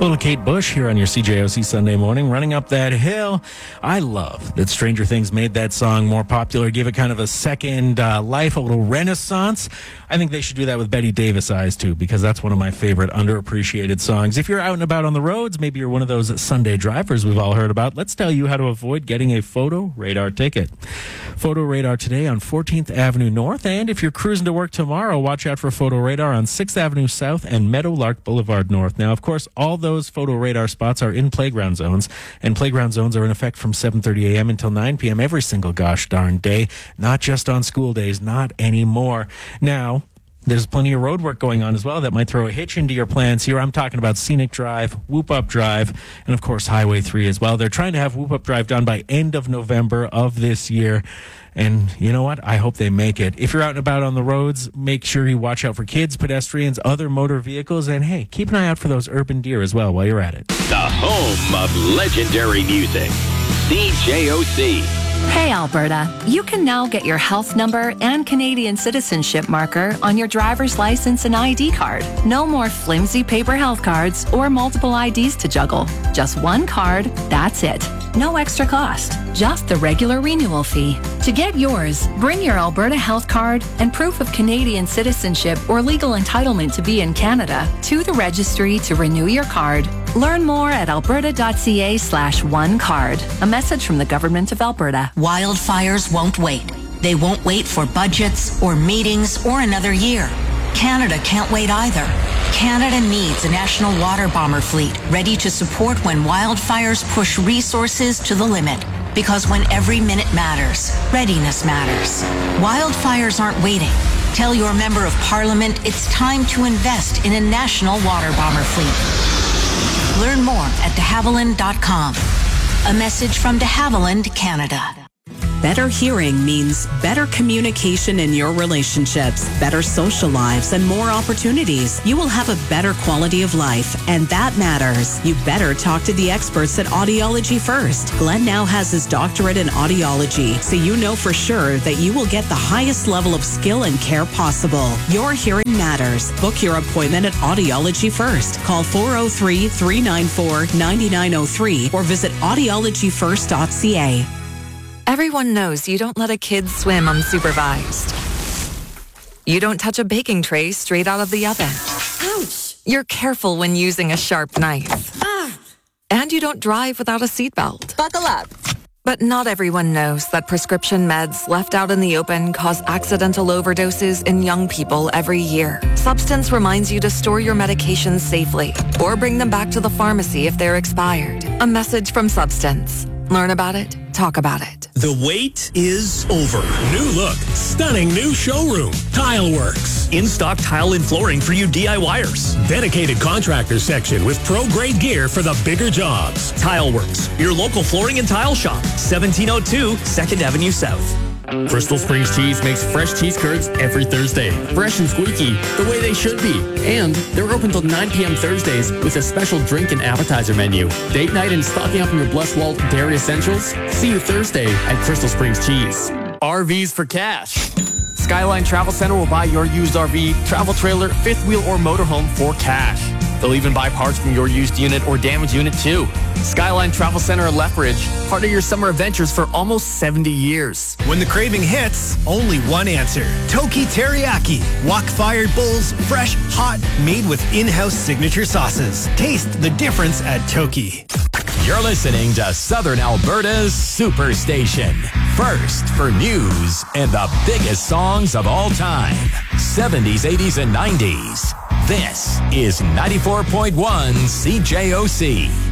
Little Kate Bush here on your CJOC Sunday morning, running up that hill. I love that Stranger Things made that song more popular, gave it kind of a second life, a little renaissance. I think they should do that with Betty Davis Eyes, too, because that's one of my favorite underappreciated songs. If you're out and about on the roads, maybe you're one of those Sunday drivers we've all heard about, let's tell you how to avoid getting a Photo Radar ticket. Photo Radar today on 14th Avenue North, and if you're cruising to work tomorrow, watch out for Photo Radar on 6th Avenue South and Meadowlark Boulevard North. Now, of course, all those Photo Radar spots are in playground zones, and playground zones are in effect from 7:30 a.m. until 9 p.m. every single gosh darn day, not just on school days, not anymore. Now, there's plenty of road work going on as well that might throw a hitch into your plans here. I'm talking about Scenic Drive, Whoop Up Drive, and of course Highway 3 as well. They're trying to have Whoop Up Drive done by end of November of this year. And you know what? I hope they make it. If you're out and about on the roads, make sure you watch out for kids, pedestrians, other motor vehicles, and hey, keep an eye out for those urban deer as well while you're at it. The home of legendary music, CJOC. Hey Alberta, you can now get your health number and Canadian citizenship marker on your driver's license and ID card. No more flimsy paper health cards or multiple IDs to juggle. Just one card, that's it. No extra cost, just the regular renewal fee. To get yours, bring your Alberta health card and proof of Canadian citizenship or legal entitlement to be in Canada to the registry to renew your card. Learn more at alberta.ca/onecard. A message from the Government of Alberta. Wildfires won't wait. They won't wait for budgets or meetings or another year. Canada can't wait either. Canada needs a national water bomber fleet ready to support when wildfires push resources to the limit. Because when every minute matters, readiness matters. Wildfires aren't waiting. Tell your member of parliament it's time to invest in a national water bomber fleet. Learn more at de Havilland.com. A message from de Havilland, Canada. Better hearing means better communication in your relationships, better social lives, and more opportunities. You will have a better quality of life, and that matters. You better talk to the experts at Audiology First. Glenn now has his doctorate in audiology, so you know for sure that you will get the highest level of skill and care possible. Your hearing matters. Book your appointment at Audiology First. Call 403-394-9903 or visit audiologyfirst.ca. Everyone knows you don't let a kid swim unsupervised. You don't touch a baking tray straight out of the oven. Ouch! You're careful when using a sharp knife. And you don't drive without a seatbelt. Buckle up. But not everyone knows that prescription meds left out in the open cause accidental overdoses in young people every year. Substance reminds you to store your medications safely or bring them back to the pharmacy if they're expired. A message from Substance. Learn about it. Talk about it. The wait is over. New look, stunning new showroom, Tileworks. In-stock tile and flooring for you DIYers. Dedicated contractor section with pro-grade gear for the bigger jobs. Tileworks, your local flooring and tile shop. 1702 2nd Avenue South. Crystal Springs Cheese makes fresh cheese curds every Thursday. Fresh and squeaky, the way they should be. And they're open till 9 p.m. Thursdays with a special drink and appetizer menu. Date night and stocking up on your Blessed Walt dairy essentials? See you Thursday at Crystal Springs Cheese. RVs for cash. Skyline Travel Center will buy your used RV, travel trailer, fifth wheel, or motorhome for cash. They'll even buy parts from your used unit or damaged unit too. Skyline Travel Center in Lethbridge, part of your summer adventures for almost 70 years. When the craving hits, only one answer. Toki Teriyaki. Wok-fired bowls, fresh, hot, made with in-house signature sauces. Taste the difference at Toki. You're listening to Southern Alberta's Superstation. First for news and the biggest songs of all time. 70s, 80s, and 90s. This is 94.1 CJOC.